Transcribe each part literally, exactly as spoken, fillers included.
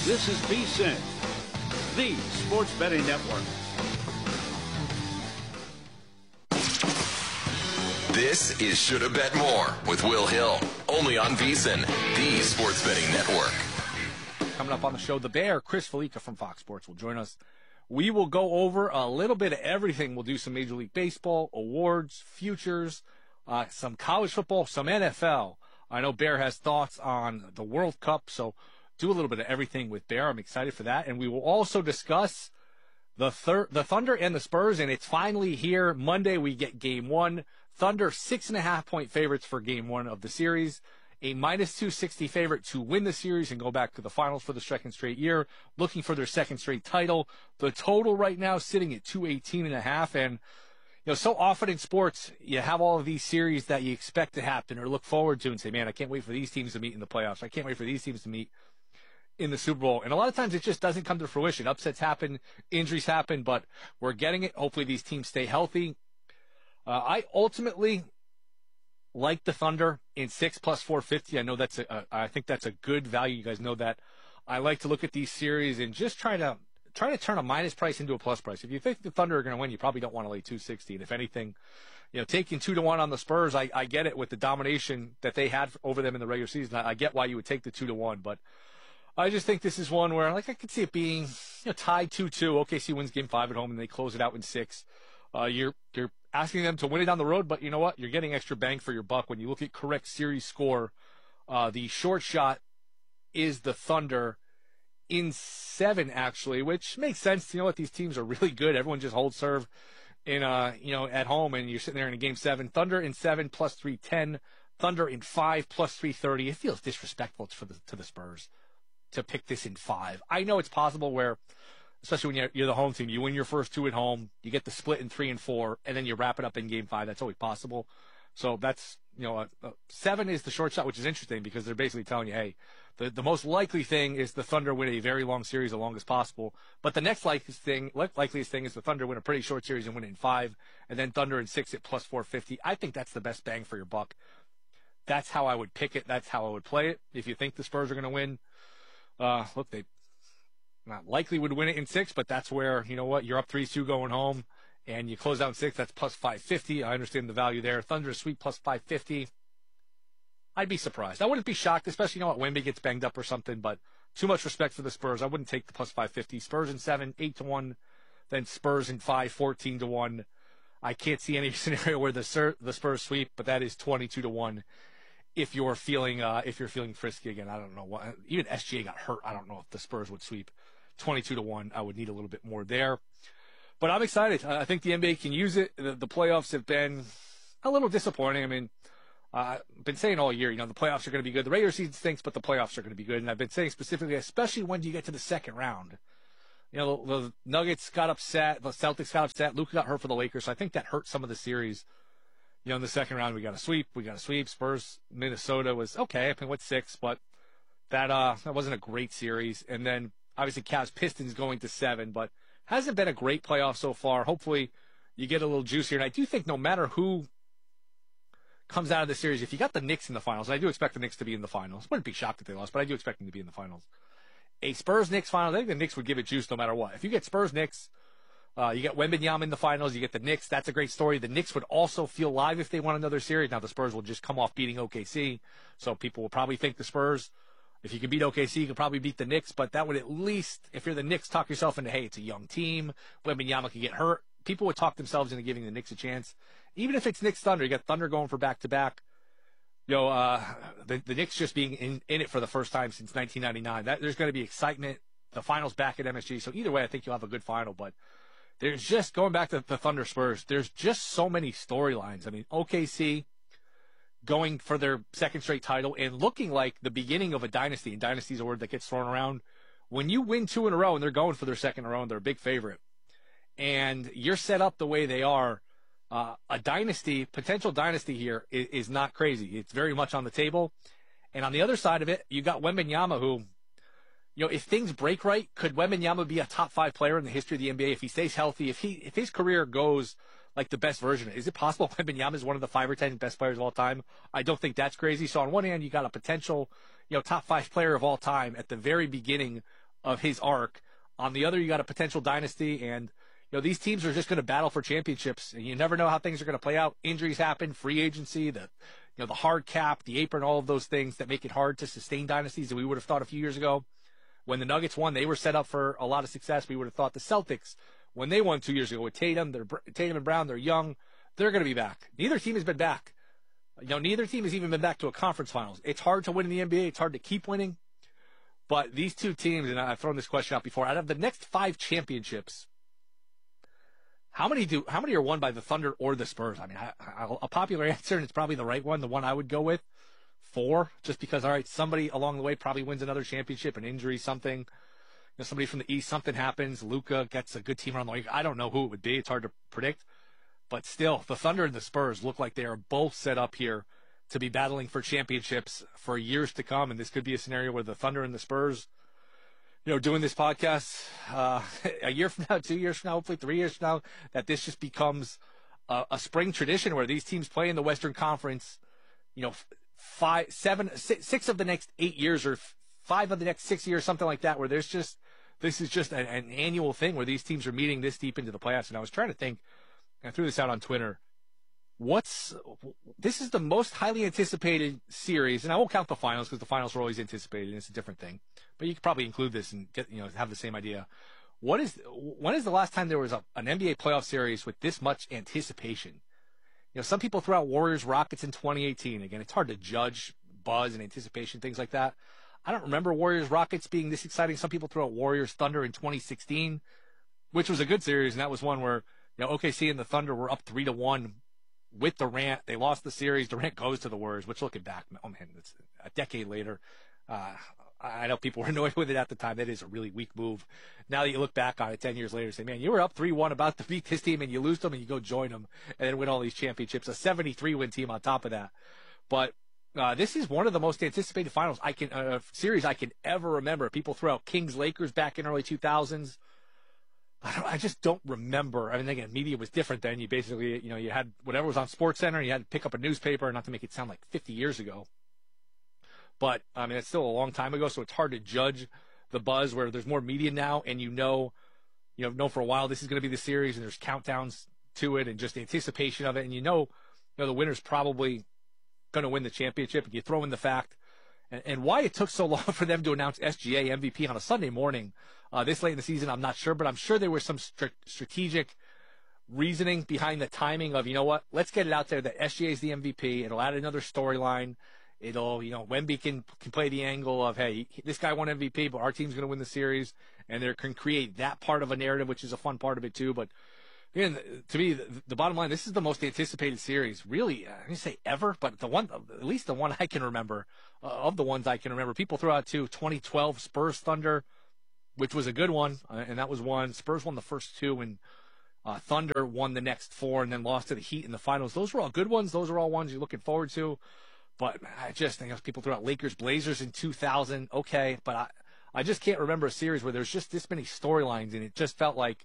This is VSiN, the Sports Betting Network. This is Shoulda Bet More with Will Hill, only on VSiN, the Sports Betting Network. Coming up on the show, the Bear, Chris Felica from Fox Sports will join us. We will go over a little bit of everything. We'll do some Major League Baseball, awards, futures, uh, some college football, some N F L. I know Bear has thoughts on the World Cup, so do a little bit of everything with Bear. I'm excited for that. And we will also discuss the thir- the Thunder and the Spurs, and it's finally here. Monday, we get game one. Thunder, six and a half point favorites for game one of the series. A minus two sixty favorite to win the series and go back to the finals for the second straight year, looking for their second straight title. The total right now sitting at two eighteen and a half. And, you know, so often in sports, you have all of these series that you expect to happen or look forward to and say, man, I can't wait for these teams to meet in the playoffs. I can't wait for these teams to meet in the Super Bowl. And a lot of times it just doesn't come to fruition. Upsets happen, injuries happen, but we're getting it. Hopefully these teams stay healthy. Uh, I ultimately like the Thunder in six plus four fifty. I know that's a, a, I think that's a good value. You guys know that. I like to look at these series and just try to, try to turn a minus price into a plus price. If you think the Thunder are going to win, you probably don't want to lay two sixty. And if anything, you know, taking two to one on the Spurs, I, I get it with the domination that they had over them in the regular season. I, I get why you would take the two to one, but I just think this is one where, like, I could see it being, you know, tied two two. O K C wins game five at home and they close it out in six. Uh, you're, you're asking them to win it on the road, but you know what? You're getting extra bang for your buck. When you look at correct series score, uh, the short shot is the Thunder in seven, actually, which makes sense. You know what? These teams are really good. Everyone just holds serve in, uh, you know, at home, and you're sitting there in a game seven. Thunder in seven plus three ten. Thunder in five plus three thirty. It feels disrespectful for the, to the Spurs to pick this in five. I know it's possible where, especially when you're, you're the home team, you win your first two at home, you get the split in three and four, and then you wrap it up in game five. That's always possible. So that's, you know, a, a seven is the short shot, which is interesting because they're basically telling you, hey, the, the most likely thing is the Thunder win a very long series, the longest possible. But the next likeliest thing, likeliest thing is the Thunder win a pretty short series and win it in five, and then Thunder in six at plus four fifty. I think that's the best bang for your buck. That's how I would pick it. That's how I would play it. If you think the Spurs are going to win, uh, look, they not likely would win it in six, but that's where, you know what, you're up three two going home, and you close out in six, that's plus five fifty. I understand the value there. Thunder sweep plus five fifty. I'd be surprised. I wouldn't be shocked, especially, you know what, Wemby gets banged up or something, but too much respect for the Spurs. I wouldn't take the plus five fifty. Spurs in seven, eight to one, then Spurs in five, fourteen to one. I can't see any scenario where the Sur- the Spurs sweep, but that is twenty-two to one. If you're feeling, uh, if you're feeling frisky again, I don't know what, even S G A got hurt. I don't know if the Spurs would sweep. twenty-two to one. I would need a little bit more there. But I'm excited. I think the N B A can use it. The, the playoffs have been a little disappointing. I mean, uh, I've been saying all year, you know, the playoffs are going to be good. The regular season stinks, but the playoffs are going to be good. And I've been saying specifically, especially when you get to the second round. You know, the, the Nuggets got upset. The Celtics got upset. Luka got hurt for the Lakers. So I think that hurt some of the series. You know, in the second round, we got a sweep. We got a sweep. Spurs, Minnesota was okay. I mean, what's six? But that, uh, that wasn't a great series. And then, obviously, Cavs Pistons going to seven, but hasn't been a great playoff so far. Hopefully, you get a little juicier. And I do think no matter who comes out of the series, if you got the Knicks in the finals, and I do expect the Knicks to be in the finals. Wouldn't be shocked if they lost, but I do expect them to be in the finals. A Spurs-Knicks finals, I think the Knicks would give it juice no matter what. If you get Spurs-Knicks, uh, you get Wembanyama in the finals, you get the Knicks, that's a great story. The Knicks would also feel live if they won another series. Now, the Spurs will just come off beating O K C, so people will probably think the Spurs, if you can beat O K C, you can probably beat the Knicks, but that would at least, if you're the Knicks, talk yourself into, hey, it's a young team. Wembanyama can get hurt. People would talk themselves into giving the Knicks a chance. Even if it's Knicks Thunder, you got Thunder going for back-to-back. You know, uh, the, the Knicks just being in, in it for the first time since nineteen ninety-nine. That, there's going to be excitement. The finals back at M S G. So either way, I think you'll have a good final, but there's just, going back to the Thunder Spurs, there's just so many storylines. I mean, O K C going for their second straight title and looking like the beginning of a dynasty, and dynasty is a word that gets thrown around. When you win two in a row and they're going for their second in a row and they're a big favorite, and you're set up the way they are, uh, a dynasty, potential dynasty here is, is not crazy. It's very much on the table. And on the other side of it, you got Wembanyama, who, you know, if things break right, could Wembanyama be a top five player in the history of the N B A if he stays healthy? If he, if his career goes like the best version, is it possible Wembanyama is one of the five or ten best players of all time? I don't think that's crazy. So on one hand, you got a potential, you know, top five player of all time at the very beginning of his arc. On the other, you got a potential dynasty, and you know these teams are just going to battle for championships, and you never know how things are going to play out. Injuries happen, free agency, the you know the hard cap, the apron, all of those things that make it hard to sustain dynasties that we would have thought a few years ago. When the Nuggets won, they were set up for a lot of success. We would have thought the Celtics, when they won two years ago with Tatum, they're Tatum and Brown, they're young, they're going to be back. Neither team has been back. You know, neither team has even been back to a conference finals. It's hard to win in the N B A. It's hard to keep winning. But these two teams, and I've thrown this question out before, out of the next five championships, how many do how many are won by the Thunder or the Spurs? I mean, I, I, a popular answer, and it's probably the right one, the one I would go with, four, just because, all right, somebody along the way probably wins another championship, an injury, something. You know, somebody from the East, something happens. Luka gets a good team around the league. I don't know who it would be. It's hard to predict. But still, the Thunder and the Spurs look like they are both set up here to be battling for championships for years to come. And this could be a scenario where the Thunder and the Spurs, you know, doing this podcast uh, a year from now, two years from now, hopefully three years from now, that this just becomes a, a spring tradition where these teams play in the Western Conference, you know, five, seven, six, six of the next eight years or five of the next six years, something like that, where there's just, this is just an, an annual thing where these teams are meeting this deep into the playoffs. And I was trying to think, I threw this out on Twitter. What's this is the most highly anticipated series, and I won't count the finals because the finals were always anticipated, and it's a different thing. But you could probably include this and get you know have the same idea. What is when is the last time there was a, an N B A playoff series with this much anticipation? You know, some people throw out Warriors Rockets in twenty eighteen. Again, it's hard to judge buzz and anticipation, things like that. I don't remember Warriors Rockets being this exciting. Some people throw out Warriors Thunder in twenty sixteen, which was a good series, and that was one where you know O K C and the Thunder were up three to one. With Durant, they lost the series. Durant goes to the Warriors, which looking back, oh man, it's a decade later. Uh, I know people were annoyed with it at the time. That is a really weak move. Now that you look back on it ten years later, say, man, you were up three one about to beat this team and you lose them and you go join them and then win all these championships. A seventy-three win team on top of that. But uh, this is one of the most anticipated finals I can, uh, series I can ever remember. People throw out Kings Lakers back in early two thousands. I, don't, I just don't remember. I mean, again, media was different then. You basically, you know, you had whatever was on SportsCenter, and you had to pick up a newspaper, not to make it sound like fifty years ago. But, I mean, it's still a long time ago, so it's hard to judge the buzz where there's more media now, and you know, you know, know for a while this is going to be the series, and there's countdowns to it, and just anticipation of it, and you know, you know the winner's probably going to win the championship, and you throw in the fact, and, and why it took so long for them to announce S G A M V P on a Sunday morning. Uh, this late in the season, I'm not sure, but I'm sure there was some st- strategic reasoning behind the timing of, you know what, let's get it out there that S G A is the M V P. It'll add another storyline. It'll, you know, Wemby can, can play the angle of, hey, this guy won M V P, but our team's going to win the series. And there can create that part of a narrative, which is a fun part of it too. But again, to me, the, the bottom line, this is the most anticipated series, really, I didn't say ever, but the one, at least the one I can remember, uh, of the ones I can remember. People throw out too, twenty twelve Spurs Thunder, which was a good one, uh, and that was one. Spurs won the first two, and uh, Thunder won the next four, and then lost to the Heat in the finals. Those were all good ones. Those are all ones you're looking forward to. But I just think people throw out Lakers Blazers in two thousand. Okay, but I, I just can't remember a series where there's just this many storylines, and it just felt like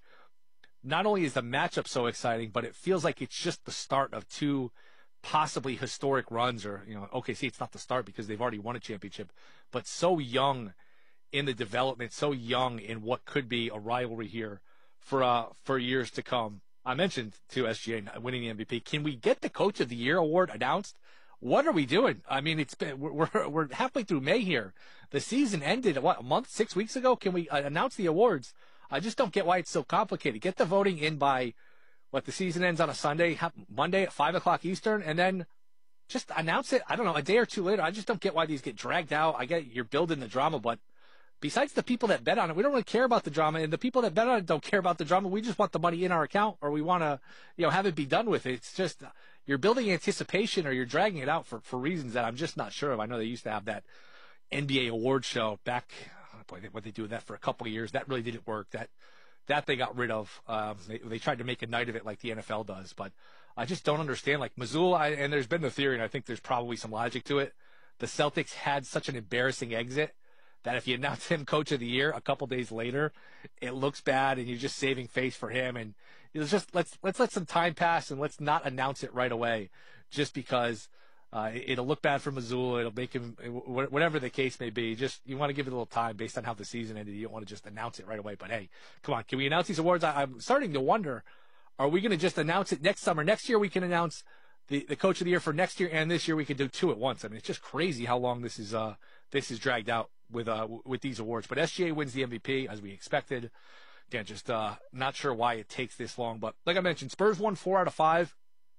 not only is the matchup so exciting, but it feels like it's just the start of two possibly historic runs. Or, you know, O K C, it's not the start because they've already won a championship, but so young in the development, so young in what could be a rivalry here for uh, for years to come. I mentioned to S G A winning the M V P. Can we get the Coach of the Year award announced? What are we doing? I mean, it's been we're we're, we're halfway through May here. The season ended what a month, six weeks ago. Can we uh, announce the awards? I just don't get why it's so complicated. Get the voting in by what the season ends on a Sunday, Monday at five o'clock Eastern, and then just announce it. I don't know, a day or two later. I just don't get why these get dragged out. I get you're building the drama, but besides the people that bet on it, we don't really care about the drama, and the people that bet on it don't care about the drama. We just want the money in our account, or we want to, you know, have it be done with. It's just you're building anticipation, or you're dragging it out for, for reasons that I'm just not sure of. I know they used to have that N B A award show back. Boy, what they do with that for a couple of years, that really didn't work. That that they got rid of. Um, they, they tried to make a night of it like the N F L does, but I just don't understand. Like Mazzulla, and there's been the theory, and I think there's probably some logic to it. The Celtics had such an embarrassing exit that if you announce him Coach of the Year a couple days later, it looks bad, and you're just saving face for him. And it's just let's let's let some time pass, and let's not announce it right away, just because Uh, it'll look bad for Missoula. It'll make him, whatever the case may be. Just you want to give it a little time based on how the season ended. You don't want to just announce it right away. But hey, come on, can we announce these awards? I, I'm starting to wonder: are we going to just announce it next summer? Next year we can announce the, the coach of the year for next year, and this year we can do two at once. I mean, it's just crazy how long this is uh this is dragged out with uh with these awards. But S G A wins the M V P as we expected. Again, just uh not sure why it takes this long. But like I mentioned, Spurs won four out of five.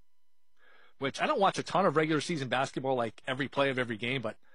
Which I don't watch a ton of regular season basketball, like every play of every game, but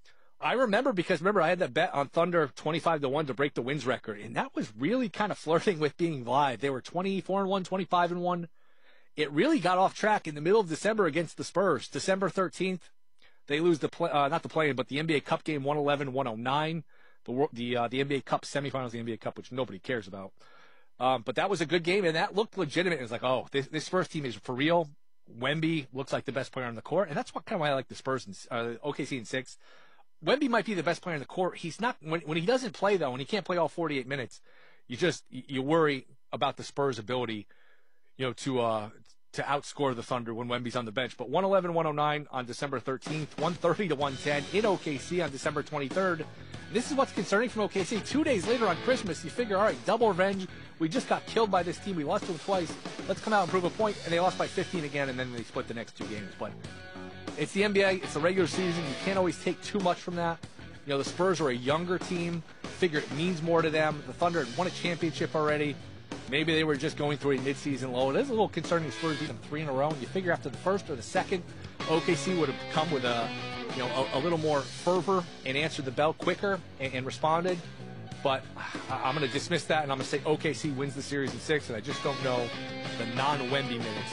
I remember because remember I had that bet on Thunder twenty-five to one to break the wins record, and that was really kind of flirting with being live. They were twenty-four and one, twenty-five and one. It really got off track in the middle of December against the Spurs. December thirteenth, they lose the play, uh, not the play-in, but the N B A Cup game, one eleven one oh nine. The the uh, the N B A Cup semifinals, the N B A Cup, which nobody cares about. Um, but that was a good game, and that looked legitimate. It was like, oh, this this Spurs team is for real. Wemby looks like the best player on the court, and that's what kind of why I like the Spurs and uh, O K C in six. Wemby might be the best player on the court. He's not when when he doesn't play though. When he can't play all forty-eight minutes, you just you worry about the Spurs' ability, you know, to uh to outscore the Thunder when Wemby's on the bench. But one eleven one oh nine on December thirteenth, one thirty to one ten in O K C on December twenty-third. This is what's concerning from O K C. Two days later on Christmas, you figure, all right, double revenge. We just got killed by this team. We lost to them twice. Let's come out and prove a point. And they lost by fifteen again, and then they split the next two games. But it's the N B A. It's the regular season. You can't always take too much from that. You know, the Spurs are a younger team. Figure it means more to them. The Thunder had won a championship already. Maybe they were just going through a midseason low. It is a little concerning. The Spurs beat them three in a row. And you figure after the first or the second, O K C would have come with a, you know, a, a little more fervor and answered the bell quicker and, and responded. But I'm going to dismiss that, and I'm going to say O K C wins the series in six, and I just don't know the non-Wemby minutes,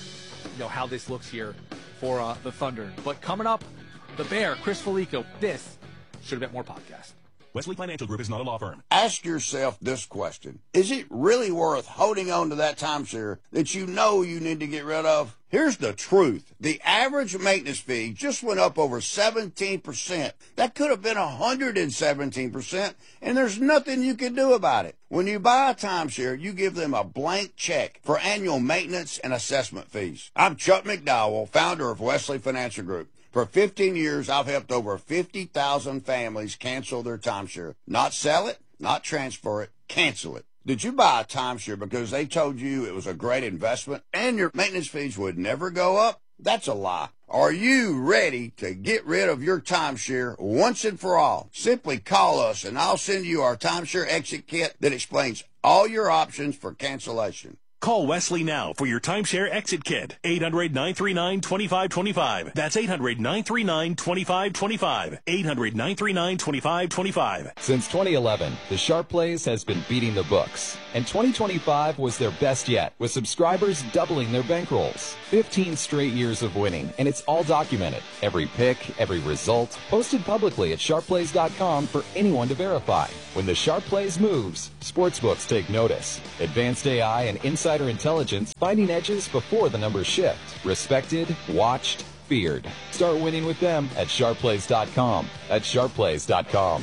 you know, how this looks here for uh, the Thunder. But coming up, the Bear, Chris Felico, this Should Have Bet More podcast. Wesley Financial Group is not a law firm. Ask yourself this question. Is it really worth holding on to that timeshare that you know you need to get rid of? Here's the truth. The average maintenance fee just went up over seventeen percent. That could have been one hundred seventeen percent, and there's nothing you can do about it. When you buy a timeshare, you give them a blank check for annual maintenance and assessment fees. I'm Chuck McDowell, founder of Wesley Financial Group. For fifteen years, I've helped over fifty thousand families cancel their timeshare. Not sell it, not transfer it, cancel it. Did you buy a timeshare because they told you it was a great investment and your maintenance fees would never go up? That's a lie. Are you ready to get rid of your timeshare once and for all? Simply call us and I'll send you our timeshare exit kit that explains all your options for cancellation. Call Wesley now for your timeshare exit kit. eight hundred nine three nine two five two five. That's eight hundred nine three nine two five two five. eight hundred nine three nine two five two five. Since twenty eleven, the Sharp Plays has been beating the books. And twenty twenty-five was their best yet, with subscribers doubling their bankrolls. fifteen straight years of winning, and it's all documented. Every pick, every result, posted publicly at sharp plays dot com for anyone to verify. When the Sharp Plays moves, sportsbooks take notice. Advanced A I and insider intelligence finding edges before the numbers shift. Respected, watched, feared. Start winning with them at sharp plays dot com. At sharp plays dot com.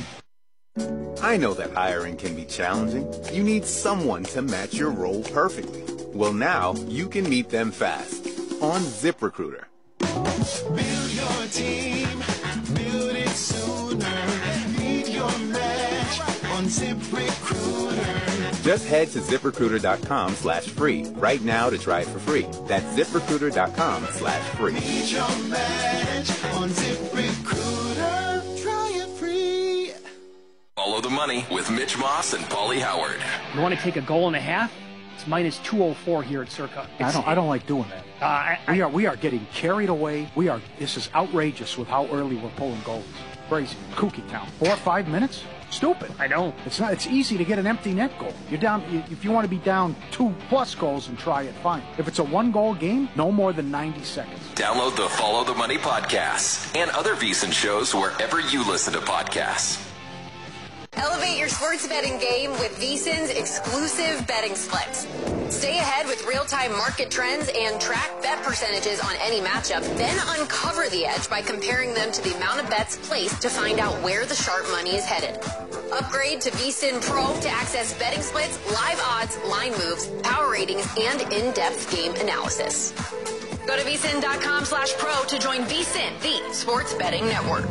I know that hiring can be challenging. You need someone to match your role perfectly. Well, now you can meet them fast on ZipRecruiter. Build your team, build it sooner. Meet your match on ZipRecruiter. Just head to ZipRecruiter.com slash free right now to try it for free. That's ZipRecruiter.com slash free. Meet your match on ZipRecruiter. Try it free. Follow the money with Mitch Moss and Paulie Howard. You want to take a goal and a half? It's minus two oh four here at Circa. I don't. I don't like doing that. Uh, I, we I, are. We are getting carried away. We are. This is outrageous with how early we're pulling goals. Crazy. Kooky town. Four or five minutes. Stupid. I know. It's not. It's easy to get an empty net goal. You're down. If you want to be down two plus goals and try it, fine. If it's a one goal game, no more than ninety seconds. Download the Follow the Money podcast and other VSiN shows wherever you listen to podcasts. Elevate your sports betting game with VSiN's exclusive betting splits. Stay ahead with real-time market trends and track bet percentages on any matchup. Then uncover the edge by comparing them to the amount of bets placed to find out where the sharp money is headed. Upgrade to VSiN Pro to access betting splits, live odds, line moves, power ratings, and in-depth game analysis. Go to vsin.com slash pro to join vsin, the sports betting network.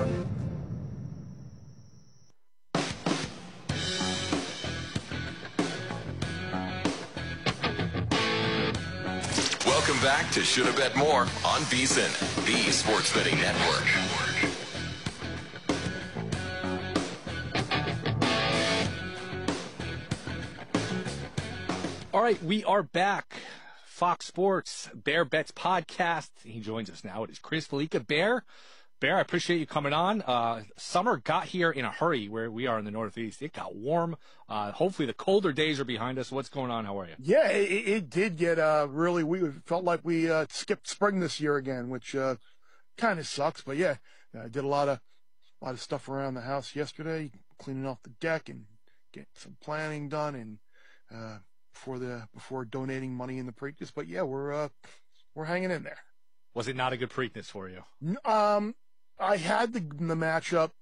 Welcome back to Shoulda Bet More on VSiN, the sports betting network. All right, we are back. Fox Sports Bear Bets podcast. He joins us now. It is Chris Fallica. Bear, Bear, I appreciate you coming on. Uh, summer got here in a hurry where we are in the Northeast. It got warm. Uh, hopefully the colder days are behind us. What's going on? How are you? Yeah, it, it did get uh, really, we felt like we uh, skipped spring this year again, which uh, kind of sucks. But yeah, I did a lot of, a lot of stuff around the house yesterday, cleaning off the deck and getting some planning done and, uh, before the before donating money in the Preakness, but yeah, we're uh, we're hanging in there. Was it not a good Preakness for you? Um, I had the the matchup.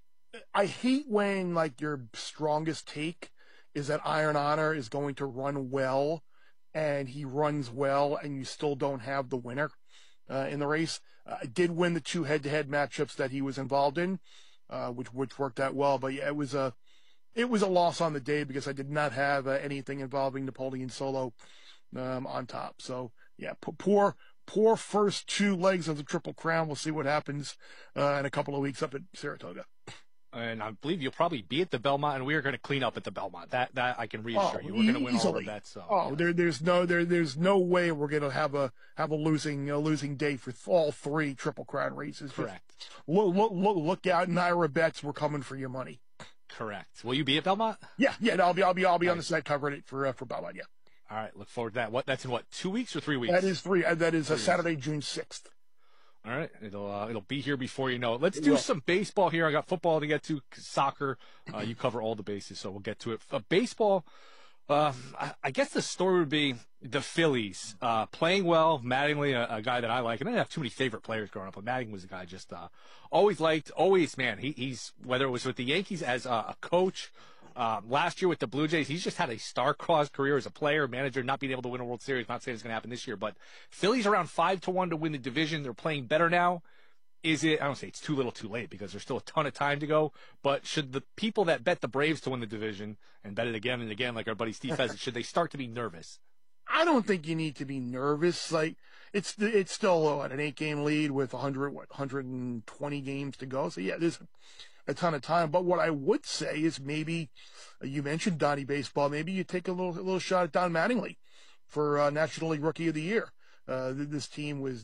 I hate when like your strongest take is that Iron Honor is going to run well, and he runs well, and you still don't have the winner uh, in the race. Uh, I did win the two head-to-head matchups that he was involved in, uh, which which worked out well. But yeah, it was a It was a loss on the day because I did not have uh, anything involving Napoleon Solo um, on top. So, yeah, p- poor poor first two legs of the Triple Crown. We'll see what happens uh, in a couple of weeks up at Saratoga. And I believe you'll probably be at the Belmont, and we are going to clean up at the Belmont. That that I can reassure oh, you. We're going to win easily. all of that. So, oh, yeah. there, there's no there, there's no way we're going to have a have a losing a losing day for all three Triple Crown races. Correct. Just look, look, look, look out, Naira Bets. We're coming for your money. Correct. Will you be at Belmont? Yeah, yeah. No, I'll be, I'll be, I'll be nice. on the site covering it for uh, for Belmont. Yeah. All right. Look forward to that. What? That's in what? Two weeks or three weeks? That is three. Uh, that is uh, Three Saturday, June sixth. All right. It'll uh, it'll be here before you know it. Let's do will. some baseball here. I got football to get to, soccer. Uh, you cover all the bases, so we'll get to it. Uh, baseball. Uh, I, I guess the story would be the Phillies uh, playing well. Mattingly, a, a guy that I like, and I didn't have too many favorite players growing up, but Mattingly was a guy I just uh, always liked. Always, man. He, he's whether it was with the Yankees as a, a coach. Uh, last year with the Blue Jays, he's just had a star-crossed career as a player, manager, not being able to win a World Series. Not saying it's going to happen this year, but Phillies around five to one to win the division. They're playing better now. Is it? I don't say it's too little, too late because there's still a ton of time to go. But should the people that bet the Braves to win the division and bet it again and again, like our buddy Steve Pheasant, should they start to be nervous? I don't think you need to be nervous. Like it's it's still what, an eight-game lead with one hundred what one hundred twenty games to go. So yeah, there's a ton of time. But what I would say is maybe uh, you mentioned Donnie Baseball. Maybe you take a little a little shot at Don Mattingly for uh, National League Rookie of the Year. Uh, this team was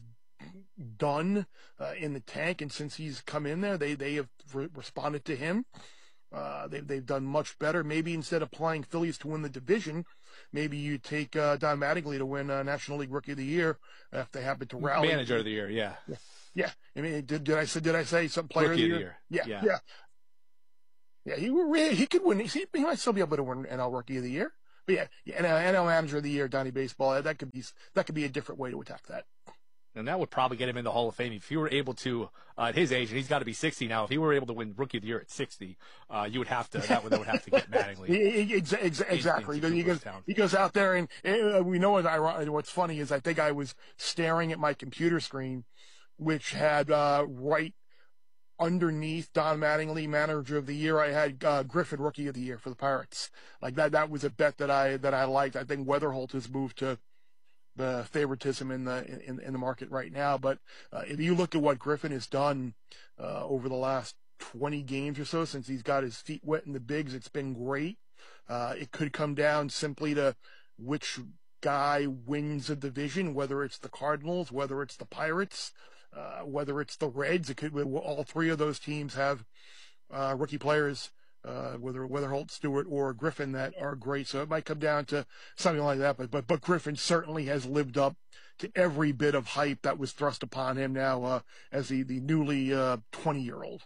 done uh, in the tank, and since he's come in there, they they have re- responded to him. Uh, they've they've done much better. Maybe instead of playing Phillies to win the division, maybe you take uh, Don Mattingly to win uh, National League Rookie of the Year if they happen to rally. Manager of the Year, yeah, yeah. yeah. I mean, did, did I say did I say some player Rookie of the of year? the year? Yeah, yeah, yeah. yeah he really, he could win. He, he might still be able to win N L Rookie of the Year. But yeah, yeah N L, N L Manager of the Year, Donnie Baseball. That could be that could be a different way to attack that. And that would probably get him in the Hall of Fame if he were able to, uh, at his age, and he's got to be sixty now. If he were able to win Rookie of the Year at sixty, uh, you would have to. That would, that would have to get Mattingly. Exactly. He goes, he, goes, he goes out there, and uh, we know what I, what's funny is I think I was staring at my computer screen, which had uh, right underneath Don Mattingly, Manager of the Year, I had uh, Griffin, Rookie of the Year for the Pirates. Like that, that was a bet that I that I liked. I think Weatherholt has moved to the favoritism in the in, in the market right now. But uh, if you look at what Griffin has done uh, over the last twenty games or so since he's got his feet wet in the bigs, it's been great. Uh, it could come down simply to which guy wins a division, whether it's the Cardinals, whether it's the Pirates, uh, whether it's the Reds. It could all three of those teams have uh, rookie players. Uh, whether Weatherholt, Stewart, or Griffin that are great. So it might come down to something like that. But but, but Griffin certainly has lived up to every bit of hype that was thrust upon him now uh, as the, the newly uh, twenty-year-old.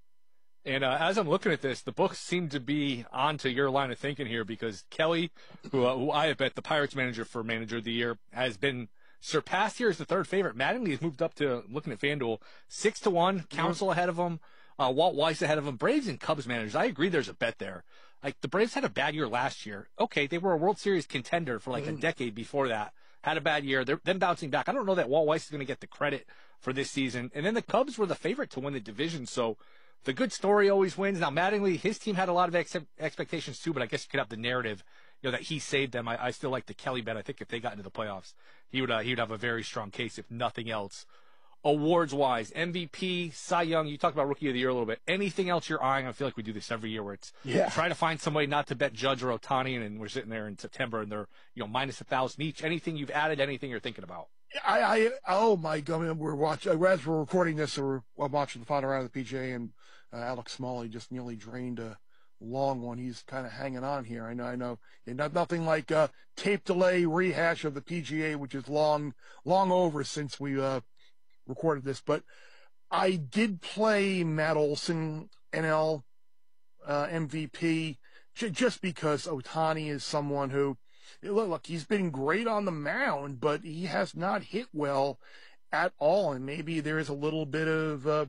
And uh, as I'm looking at this, the books seem to be onto your line of thinking here because Kelly, who, uh, who I have bet the Pirates manager for Manager of the Year, has been surpassed here as the third favorite. Mattingly has moved up to, looking at FanDuel, six to one, Council ahead of him. Uh, Walt Weiss ahead of him. Braves and Cubs managers. I agree there's a bet there. Like, the Braves had a bad year last year. Okay, they were a World Series contender for like a decade before that. had a bad year. They're then bouncing back. I don't know that Walt Weiss is going to get the credit for this season. And then the Cubs were the favorite to win the division. So the good story always wins. Now, Mattingly, his team had a lot of ex- expectations too, but I guess you could have the narrative, you know, that he saved them. I, I still like the Kelly bet. I think if they got into the playoffs, he would uh, he would have a very strong case, if nothing else. Awards-wise, M V P, Cy Young, you talked about Rookie of the Year a little bit. Anything else you're eyeing? I feel like we do this every year where it's yeah. try to find somebody not to bet Judge or Ohtani, and we're sitting there in September and they're, you know, minus a thousand each. Anything you've added, anything you're thinking about? I, I oh my God, I mean, we're watching, as we're recording this, so we're, we're watching the final round of the P G A, and uh, Alex Smalley just nearly drained a long one. He's kind of hanging on here. I know, I know. Not, nothing like uh, tape delay rehash of the P G A, which is long, long over since we, uh, recorded this, but I did play Matt Olson N L uh, M V P j- just because Ohtani is someone who, look, look, he's been great on the mound, but he has not hit well at all, and maybe there is a little bit of uh,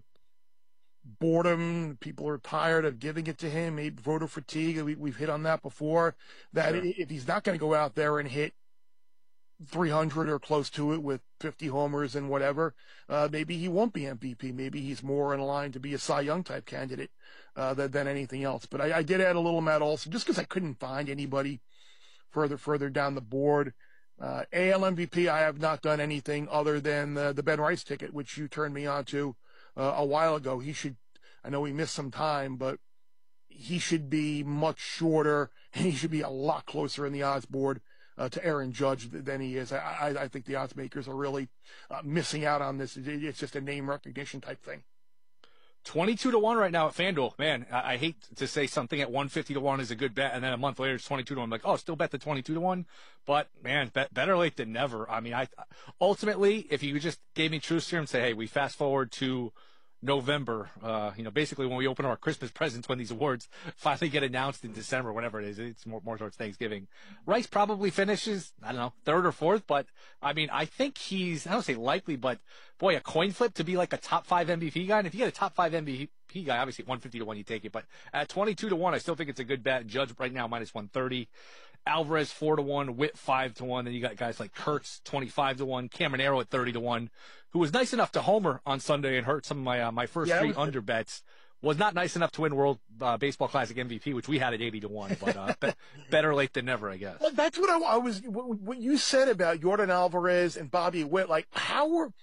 boredom. People are tired of giving it to him. Maybe voter fatigue. We, we've hit on that before. That sure. If he's not going to go out there and hit three hundred or close to it with fifty homers and whatever, uh, maybe he won't be M V P. Maybe he's more in line to be a Cy Young type candidate uh, than, than anything else. But I, I did add a little Matt Olson just because I couldn't find anybody further further down the board. Uh, A L M V P, I have not done anything other than the, the Ben Rice ticket, which you turned me on to uh, a while ago. He should, I know he missed some time, but he should be much shorter, and he should be a lot closer in the odds board Uh, to Aaron Judge than he is. I, I, I think the odds makers are really uh, missing out on this. It, it's just a name recognition type thing. twenty-two to one right now at FanDuel. Man, I, I hate to say something at one fifty to one is a good bet, and then a month later it's twenty-two to one. I'm like, oh, still bet the twenty-two to one. But man, bet, better late than never. I mean, I ultimately, if you just gave me truth serum and say, hey, we fast forward to November, uh, you know, basically when we open our Christmas presents, when these awards finally get announced in December, whatever it is, it's more, more towards Thanksgiving. Rice probably finishes, I don't know, third or fourth, but I mean, I think he's, I don't say likely, but boy, a coin flip to be like a top five M V P guy. And if you get a top five M V P guy, obviously at one fifty to one, you take it, but at twenty-two to one, I still think it's a good bet. Judge right now, minus one thirty. Alvarez four to one, Witt five to one. Then you got guys like Kurtz twenty-five to one, Caminero at thirty to one, who was nice enough to homer on Sunday and hurt some of my uh, my first yeah, three was under bets. Was not nice enough to win World uh, Baseball Classic M V P, which we had at eighty to one. But uh, be- better late than never, I guess. Well, that's what I, I was. What, what you said about Jordan Alvarez and Bobby Witt, like how are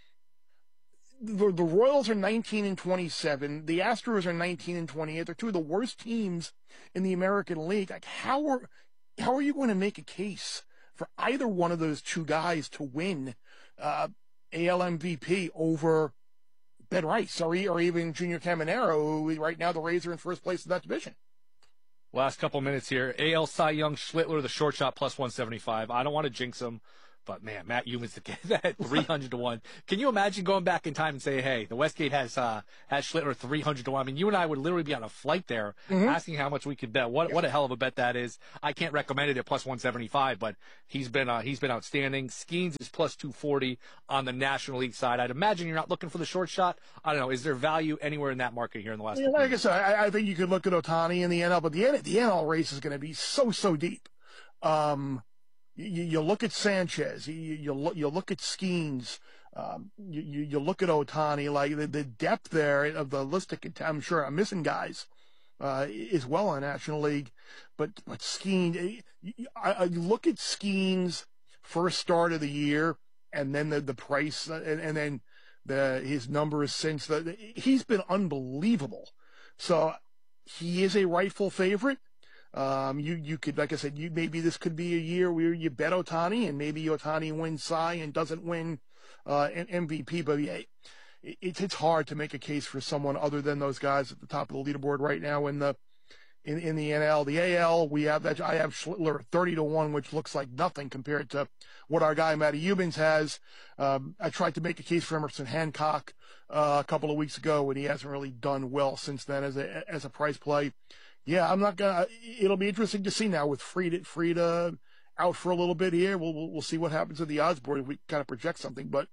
the, the Royals are nineteen and twenty-seven, the Astros are nineteen and twenty-eight. They're two of the worst teams in the American League. Like how are How are you going to make a case for either one of those two guys to win uh, A L M V P over Ben Rice or, or even Junior Caminero, who right now the Rays are in first place in that division? Last couple minutes here. A L Cy Young, Schlittler, the short shot, plus one seventy-five. I don't want to jinx him, but man, Matt Youmans to get that three hundred to one. Can you imagine going back in time and say, hey, the Westgate has uh, has Schlittler three hundred to one? I mean, you and I would literally be on a flight there mm-hmm. asking how much we could bet. What yeah. what a hell of a bet that is. I can't recommend it at plus one seventy-five, but he's been uh, he's been outstanding. Skeens is plus two forty on the National League side. I'd imagine you're not looking for the short shot. I don't know. Is there value anywhere in that market here in the last yeah, couple Like years? I said, I, I think you could look at Ohtani in the N L, but the, the N L race is going to be so, so deep. Um, You, you look at Sanchez, you, you, look, you look at Skeens, um, you, you, you look at Ohtani, like the, the depth there of the list. I'm sure I'm missing guys uh, as well in National League, but but Skeens, I, I look at Skeens' first start of the year, and then the the price, and, and then the his numbers since the he's been unbelievable. So he is a rightful favorite. Um, you, you could, like I said, you, maybe this could be a year where you bet Ohtani and maybe Ohtani wins Cy and doesn't win, uh, an M V P, but yeah, it, it's, it's hard to make a case for someone other than those guys at the top of the leaderboard right now in the, in, in the N L. The A L, we have that, I have Schlittler thirty to one, which looks like nothing compared to what our guy Matty Youmans has. Um, I tried to make a case for Emerson Hancock, uh, a couple of weeks ago, and he hasn't really done well since then as a, as a price play. Yeah, I'm not gonna. It'll be interesting to see now with Frieda, Frieda out for a little bit here. We'll, we'll we'll see what happens with the odds board if we kind of project something. But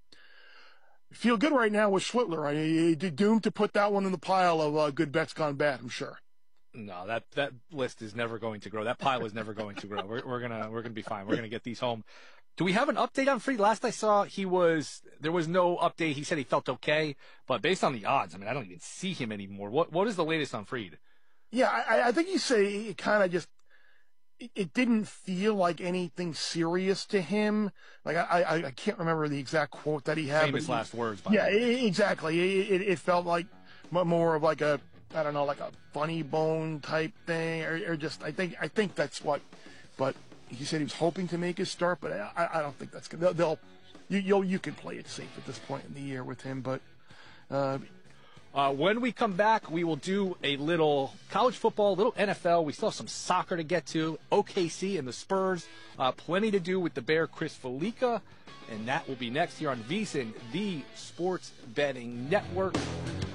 feel good right now with Schlittler. I mean, doomed to put that one in the pile of uh, good bets gone bad, I'm sure. No, that that list is never going to grow. That pile is never going to grow. We're we're gonna we're gonna be fine. We're gonna get these home. Do we have an update on Fried? Last I saw, he was there was no update. He said he felt okay, but based on the odds, I mean, I don't even see him anymore. What what is the latest on Fried? Yeah, I, I think you say it kind of just it, it didn't feel like anything serious to him. Like I, I, I can't remember the exact quote that he had. Famous but last he, words. By yeah, it, exactly. It, it, it felt like more of like a I don't know, like a funny bone type thing, or, or just I think I think that's what. But he said he was hoping to make his start, but I, I don't think that's good. They'll, they'll you you you can play it safe at this point in the year with him, but. Uh, Uh, when we come back, we will do a little college football, a little N F L. We still have some soccer to get to. O K C and the Spurs. Uh, plenty to do with the Bear, Chris Felica. And that will be next here on VSiN, the Sports Betting Network.